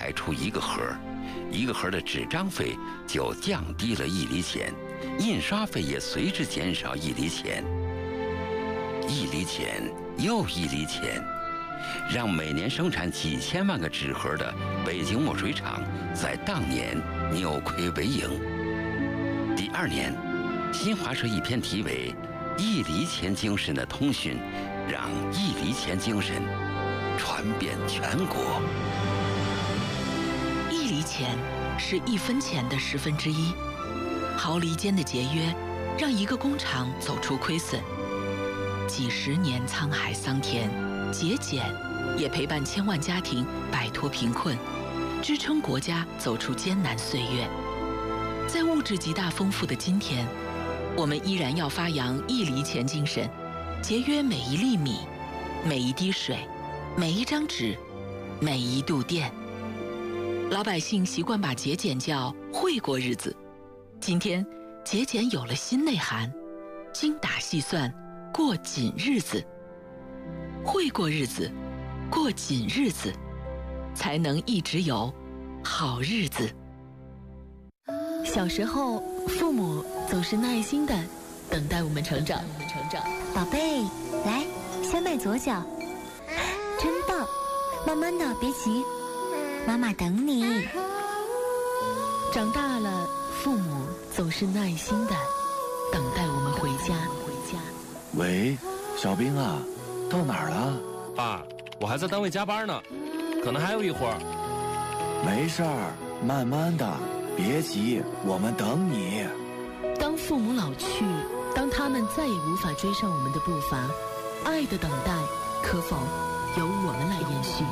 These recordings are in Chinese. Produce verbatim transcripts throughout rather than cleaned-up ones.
开出一个盒，一个盒的纸张费就降低了一厘钱，印刷费也随之减少一厘钱。一厘钱又一厘钱，让每年生产几千万个纸盒的北京墨水厂在当年扭亏为盈。第二年，新华社一篇题为“一厘钱精神”的通讯，让一厘钱精神传遍全国。 一厘钱是一分钱的十分之一，毫厘间的节约，让一个工厂走出亏损。几十年沧海桑田，节俭也陪伴千万家庭摆脱贫困，支撑国家走出艰难岁月。在物质极大丰富的今天，我们依然要发扬一厘钱精神，节约每一粒米、每一滴水、每一张纸、每一度电。老百姓习惯把节俭叫会过日子，今天节俭有了新内涵，精打细算过紧日子。会过日子，过紧日子，才能一直有好日子。小时候，父母总是耐心地等待我们成长。 宝贝，来，先迈左脚，真棒！慢慢的，别急，妈妈等你。 长大了，父母总是耐心地等待我们回家。 喂，小兵啊，到哪儿了？ 爸，我还在单位加班呢，可能还有一会儿。 没事儿，慢慢的，别急，我们等你。 当父母老去，当他们再也无法追上我们的步伐，爱的等待可否由我们来延续？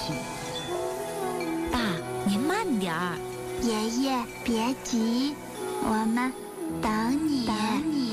爸，您慢点儿。 爷爷，别急，我们等你。等你。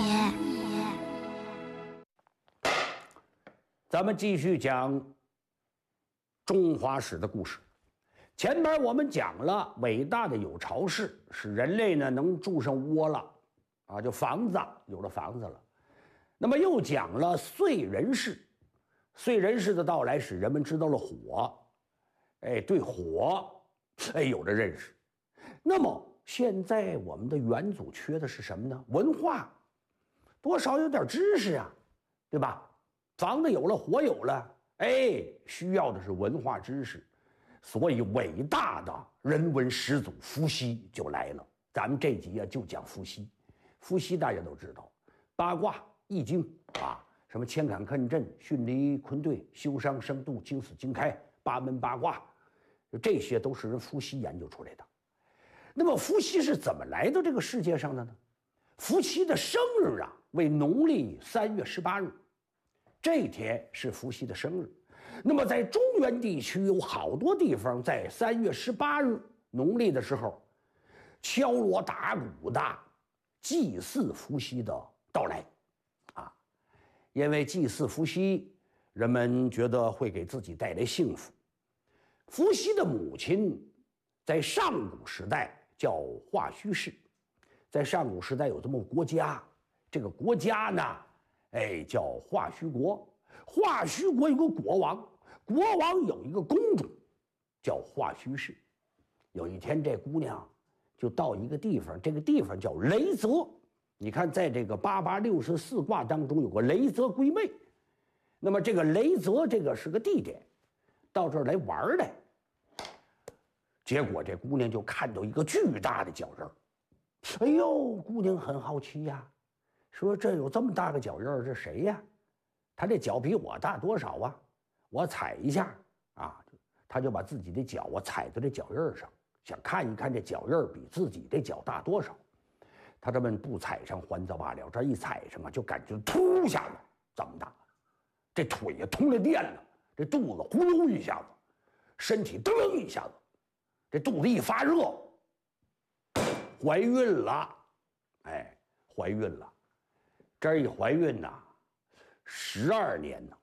咱们继续讲中华史的故事。前边我们讲了伟大的有巢氏，使人类呢能住上窝了，啊，就房子有了房子了。那么又讲了燧人氏，燧人氏的到来使人们知道了火，哎，对火，哎有了认识。那么现在我们的元祖缺的是什么呢？文化，多少有点知识啊，对吧？房子有了，火有了，哎，需要的是文化知识，所以伟大的人文始祖伏羲就来了。咱们这集啊就讲伏羲。伏羲大家都知道，八卦、易经啊，什么乾坎艮震、巽离坤兑、休商生度、惊死惊开、八门八卦，这些都是人伏羲研究出来的。那么伏羲是怎么来到这个世界上的呢？伏羲的生日啊为农历三月十八日。这一天是伏羲的生日，那么在中原地区有好多地方在三月十八日农历的时候，敲锣打鼓的祭祀伏羲的到来，啊，因为祭祀伏羲，人们觉得会给自己带来幸福。伏羲的母亲在上古时代叫华胥氏，在上古时代有这么个国家，这个国家呢，哎，叫华胥国。华胥国有个国王，国王有一个公主，叫华胥氏。有一天，这姑娘就到一个地方，这个地方叫雷泽。你看，在这个八八六十四卦当中有个雷泽归妹，那么这个雷泽这个是个地点，到这儿来玩来。结果这姑娘就看到一个巨大的脚印儿，哎呦，姑娘很好奇呀，说这有这么大个脚印儿，这谁呀？他这脚比我大多少啊？我踩一下啊，他就把自己的脚啊踩到这脚印上，想看一看这脚印比自己的脚大多少。他这么不踩上还则罢了，这一踩上啊，就感觉突一下子这么大，这腿也通了电了，这肚子呼噜一下子，身体噔一下子，这肚子一发热，怀孕了，哎，怀孕了。这一怀孕呐，十二年呢，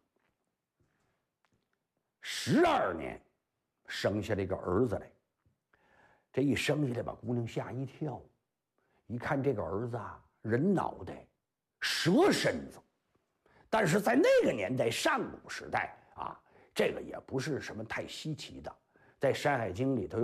十二年，生下了一个儿子来。这一生下来，把姑娘吓一跳，一看这个儿子啊，人脑袋，蛇身子，但是在那个年代，上古时代啊，这个也不是什么太稀奇的，在《山海经》里头。